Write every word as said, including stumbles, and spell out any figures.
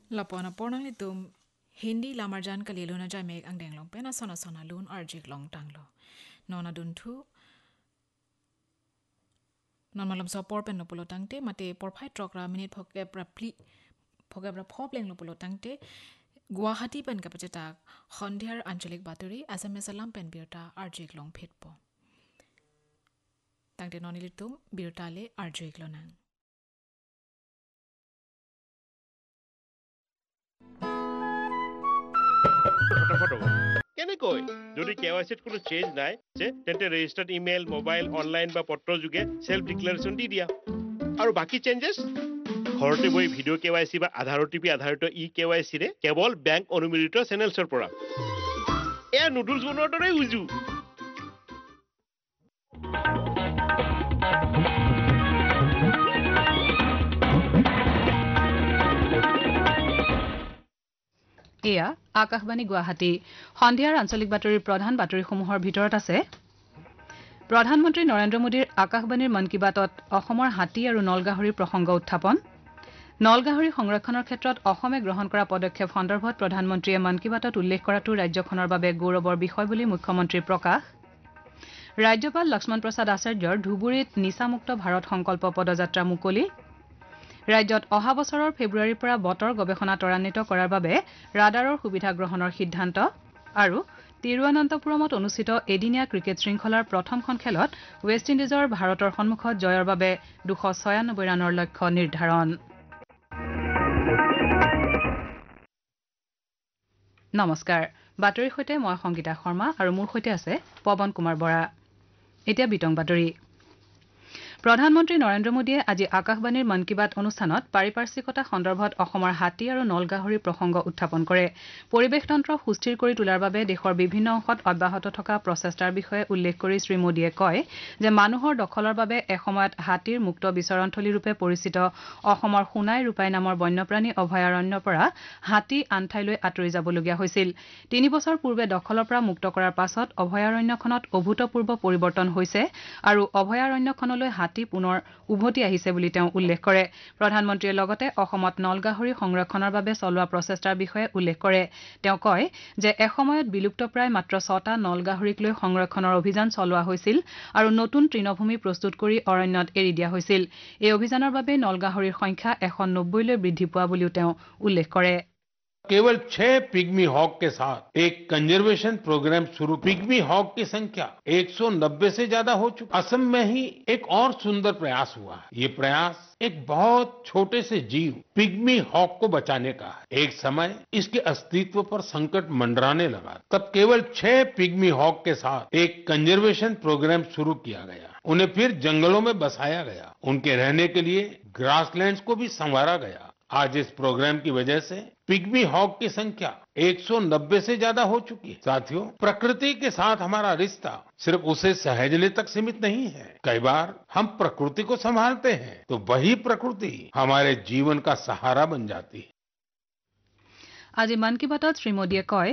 Lapona pornang litum Hindi lamarjan kaliluna jamek ang denglong pena sona sona lun arjik long tanglo. Nona duntu non malam so por pen lopulo tangte mate por phai trokra minute phoke prapli phoke pra phopleng lopulo tangte Guwahati pen kapacita Khondiar Angelik Baturi Assamese lam pen birta arjik long pitpo. Tangte nonilitum birtale arjik lonang. কেনেকৈ যদি কেৱাইচিত কোনো change নাই যে তেন্তে registered email mobile online বা পত্ৰ যোগে self ডিক্লাৰেচন দি দিয়া আৰু বাকি চেঞ্জেছ ঘৰতে বহি ভিডিঅ' কেৱাইচি বা আধাৰ ওটিপি আধাৰিত ই কেৱাইচি ৰে কেৱল বেংক অনুমোদিত চেনেলছৰ পৰা এয়া নুডলছ বনোৱাৰ দৰে উজু এয়া আকাশবাণী গুৱাহাটী সন্ধিয়াৰ আঞ্চলিক বাতৰিৰ প্ৰধান বাতৰিসমূহৰ ভিতৰত আছে প্ৰধানমন্ত্ৰী নৰেন্দ্ৰ মোদীৰ আকাশবাণীৰ মন কী বাতত অসমৰ হাতী আৰু নলগাহৰিৰ প্ৰসংগ উত্থাপন নলগাহৰি সংৰক্ষণৰ ক্ষেত্ৰত অসমে গ্ৰহণ কৰা পদক্ষেপ সন্দৰ্ভত প্ৰধানমন্ত্ৰীয়ে মন কী বাতত উল্লেখ কৰাটো ৰাজ্যখনৰ বাবে গৌৰৱৰ বিষয় বুলি মুখ্যমন্ত্ৰীৰ প্ৰকাশ ৰাজ্যপাল লক্ষ্মণ প্ৰসাদ আচাৰ্যৰ ধুবুৰীত নিচামুক্ত ভাৰত সংকল্প পদযাত্ৰা মুকলি ৰাজ্যত অহা বছৰৰ ফেব্ৰুৱাৰীৰ পৰা বতৰ গৱেষণা ত্বৰান্বিত কৰাৰ বাবে ৰাডাৰৰ সুবিধা গ্ৰহণৰ সিদ্ধান্ত আৰু তিৰুৱনন্তপুৰমত অনুষ্ঠিত এদিনীয়া ক্ৰিকেট শৃংখলাৰ প্ৰথমখন খেলত ৱেষ্ট ইণ্ডিজৰ ভাৰতৰ সন্মুখত জয়ৰ বাবে দুশ ছয়ানব্বৈ ৰানৰ লক্ষ্য নিৰ্ধাৰণ নমস্কাৰ বাতৰিৰ সৈতে মই সংগীতা শৰ্মা আৰু মোৰ সৈতে আছে পৱন কুমাৰ বৰা এতিয়া বিতং বাতৰি প্ৰধানমন্ত্ৰী নৰেন্দ্ৰ মোদীয়ে আজি আকাশবাণীৰ মন কী বাত অনুষ্ঠানত পাৰিপাৰ্শ্বিকতা সন্দৰ্ভত অসমৰ হাতী আৰু নলগাহৰিৰ প্ৰসংগ উত্থাপন কৰে পৰিৱেশ তন্ত্ৰ সুস্থিৰ কৰি তোলাৰ বাবে দেশৰ বিভিন্ন অংশত অব্যাহত থকা প্ৰচেষ্টাৰ বিষয়ে উল্লেখ কৰি শ্ৰী মোদীয়ে কয় যে মানুহৰ দখলৰ বাবে এসময়ত হাতীৰ মুক্ত বিচৰণথলীৰূপে পৰিচিত অসমৰ সোণাই ৰূপাই নামৰ বন্যপ্ৰাণী অভয়াৰণ্যৰ পৰা হাতী আন ঠাইলৈ আঁতৰি যাবলগীয়া হৈছিল তিনি বছৰ পূৰ্বে দখলৰ পৰা মুক্ত কৰাৰ পাছত অভয়াৰণ্যখনত অভূতপূৰ্ব পৰিৱৰ্তন হৈছে আৰু অভয়াৰণ্যখনলৈ হাতী পুনৰ উভতি আহিছে বুলি তেওঁ উল্লেখ কৰে প্ৰধানমন্ত্ৰীয়ে লগতে অসমত নলগাহৰি সংৰক্ষণৰ বাবে চলোৱা প্ৰচেষ্টাৰ বিষয়ে উল্লেখ কৰে তেওঁ কয় যে এসময়ত বিলুপ্তপ্ৰায় মাত্ৰ ছটা নলগাহৰিক লৈ সংৰক্ষণৰ অভিযান চলোৱা হৈছিল আৰু নতুন তৃণভূমি প্ৰস্তুত কৰি অৰণ্যত এৰি দিয়া হৈছিল এই অভিযানৰ বাবে নলগাহৰিৰ সংখ্যা এশ নব্বৈ লৈ বৃদ্ধি পোৱা বুলিও তেওঁ উল্লেখ কৰে केवल छह पिग्मी हॉक के साथ एक कंजर्वेशन प्रोग्राम शुरू पिग्मी हॉक की संख्या एक सौ नब्बे से ज्यादा हो चुकी असम में ही एक और सुंदर प्रयास हुआ है ये प्रयास एक बहुत छोटे से जीव पिग्मी हॉक को बचाने का है एक समय इसके अस्तित्व पर संकट मंडराने लगा तब केवल छह पिग्मी हॉक के साथ एक कंजर्वेशन प्रोग्राम शुरू किया गया उन्हें फिर जंगलों में बसाया गया उनके रहने के लिए ग्रासलैंड्स को भी संवारा गया आज इस प्रोग्राम की वजह से पिग्मी हॉक की संख्या एक सौ नब्बे से ज्यादा हो चुकी है साथियों प्रकृति के साथ हमारा रिश्ता सिर्फ उसे सहेजने तक सीमित नहीं है कई बार हम प्रकृति को संभालते हैं तो वही प्रकृति हमारे जीवन का सहारा बन जाती है আজি মন কী বাতত শ্ৰী মোদীয়ে কয়